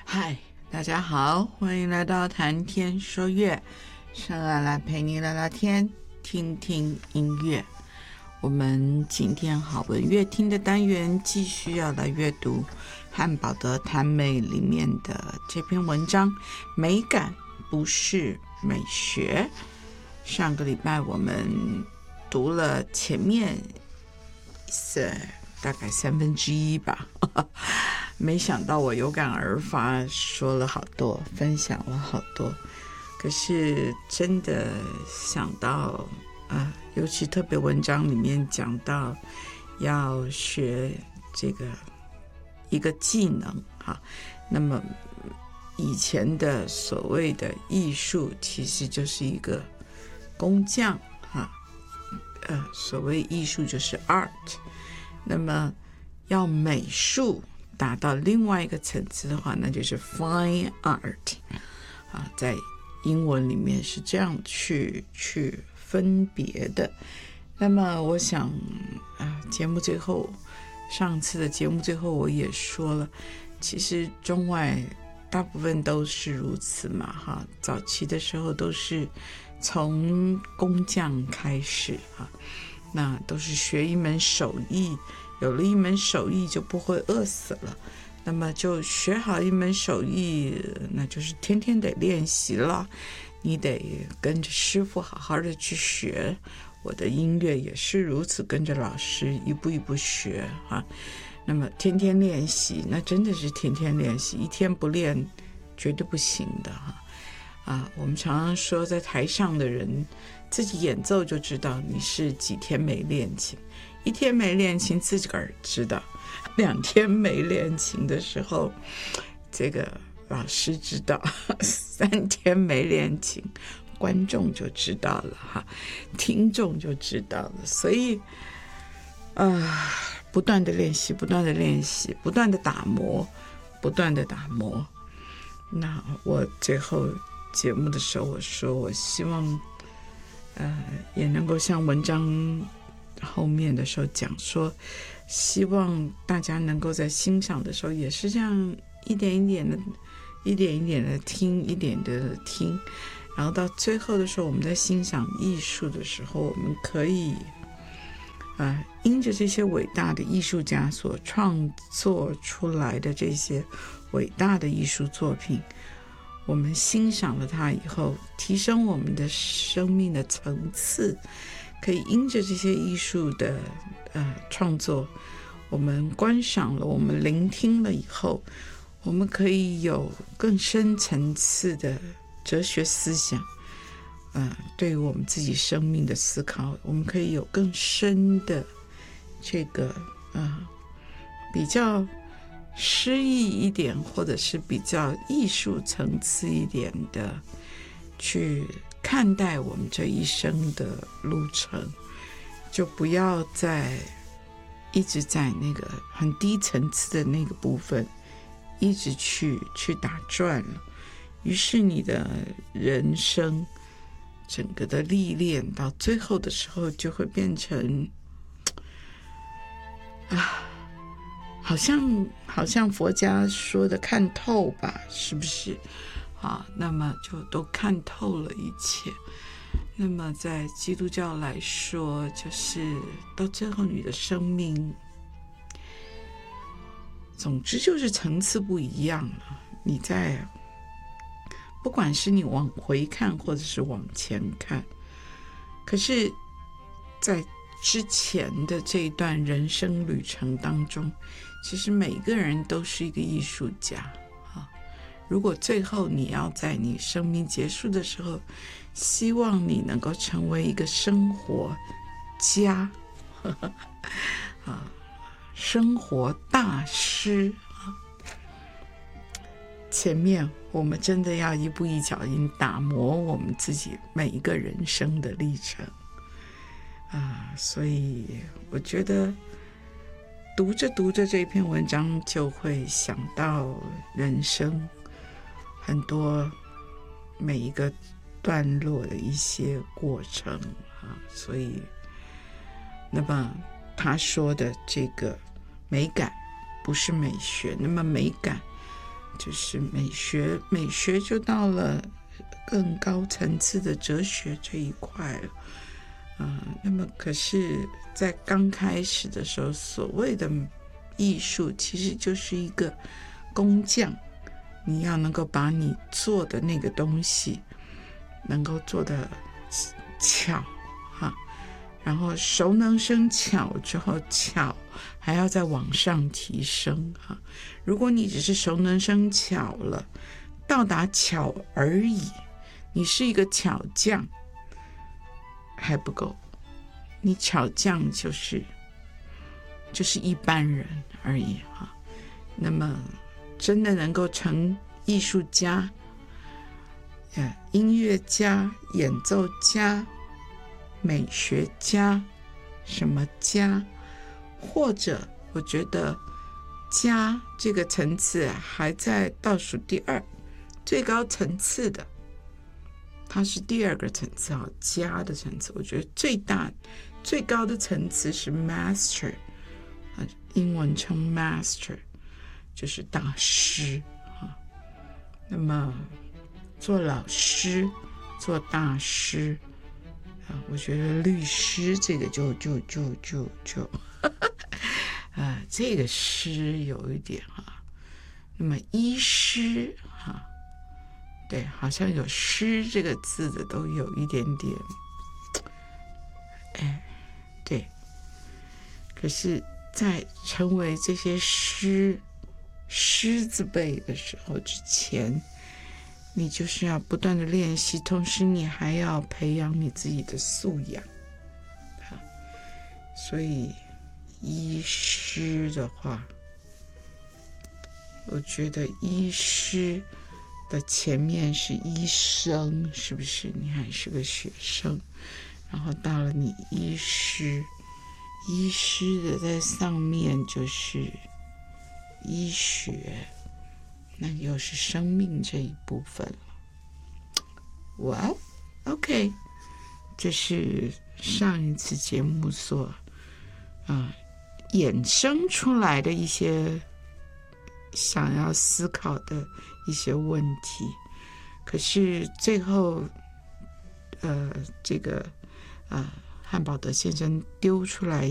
嗨，大家好，欢迎来到谈天说乐，上来陪你聊聊天，听听音乐。我们今天好文乐听的单元继续要来阅读汉堡德谈美里面的这篇文章，美感不是美学。上个礼拜我们读了前面大概1/3吧，没想到我有感而发，说了好多，分享了好多。可是真的想到尤其特别文章里面讲到要学这个一个技能哈，那么以前的所谓的艺术其实就是一个工匠哈，所谓艺术就是 art， 那么要美术达到另外一个层次的话，那就是 fine art 在英文里面是这样去分别的。那么我想上次的节目最后我也说了，其实中外大部分都是如此嘛哈，早期的时候都是从工匠开始那都是学一门手艺，有了一门手艺就不会饿死了，那么就学好一门手艺，那就是天天得练习了，你得跟着师傅好好的去学。我的音乐也是如此，跟着老师一步一步学那么天天练习，那真的是天天练习，一天不练绝对不行的我们常常说，在台上的人自己演奏就知道你是几天没练琴，一天没练琴自个儿知道，2天没练琴的时候这个老师知道，3天没练琴观众就知道了听众就知道了。所以不断的练习，不断的练习，不断的打磨，不断的打磨。那我最后节目的时候我说，我希望也能够像文章后面的时候讲说，希望大家能够在欣赏的时候也是这样一点一点的听，一点的听，然后到最后的时候，我们在欣赏艺术的时候，我们可以因着这些伟大的艺术家所创作出来的这些伟大的艺术作品，我们欣赏了它以后，提升我们的生命的层次，可以因着这些艺术的创作，我们观赏了，我们聆听了以后，我们可以有更深层次的哲学思想，对于我们自己生命的思考，我们可以有更深的这个比较诗意一点，或者是比较艺术层次一点的去看待我们这一生的路程，就不要一直在那个很低层次的那个部分一直去打转了，于是你的人生整个的历练到最后的时候就会变成好像佛家说的看透吧，是不是那么就都看透了一切。那么在基督教来说，就是到最后你的生命总之就是层次不一样了，你在不管是你往回看或者是往前看，可是在之前的这一段人生旅程当中，其实每个人都是一个艺术家如果最后你要在你生命结束的时候，希望你能够成为一个生活家生活大师前面我们真的要一步一脚印打磨我们自己每一个人生的历程所以我觉得读着这篇文章就会想到人生很多每一个段落的一些过程所以那么他说的这个美感不是美学，那么美感就是美学，美学就到了更高层次的哲学这一块了。那么可是在刚开始的时候，所谓的艺术其实就是一个工匠，你要能够把你做的那个东西能够做得巧然后熟能生巧之后，巧还要再往上提升如果你只是熟能生巧了，到达巧而已，你是一个巧匠还不够，你巧匠就是一般人而已那么真的能够成艺术家、音乐家、演奏家、美学家，什么家，或者我觉得家这个层次还在倒数第二，最高层次的它是第二个层次家的层次，我觉得最高的层次是 master， 英文称 master， 就是大师那么做老师，做大师我觉得律师这个就这个师有一点那么医师对，好像有师这个字的都有一点点对，可是在成为这些师字辈的时候之前，你就是要不断的练习，同时你还要培养你自己的素养所以医师的话，我觉得医师的前面是医生，是不是？你还是个学生，然后到了你医师的在上面就是医学，那又是生命这一部分了。哇 ，OK， 这是上一次节目所衍生出来的一些想要思考的一些问题，可是最后这个汉堡德先生丢出来